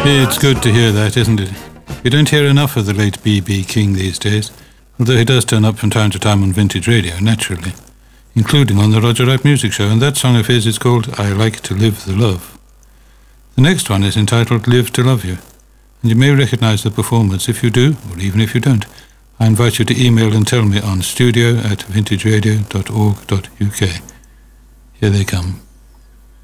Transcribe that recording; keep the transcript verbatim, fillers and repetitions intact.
It's good to hear that, isn't it? You don't hear enough of the late B B King these days, although he does turn up from time to time on Vintage Radio, naturally, including on the Roger Wright Music Show, and that song of his is called I Like to Live the Love. The next one is entitled Live to Love You, and you may recognise the performance. If you do, or even if you don't, I invite you to email and tell me on studio at vintageradio dot org dot uk. Here they come.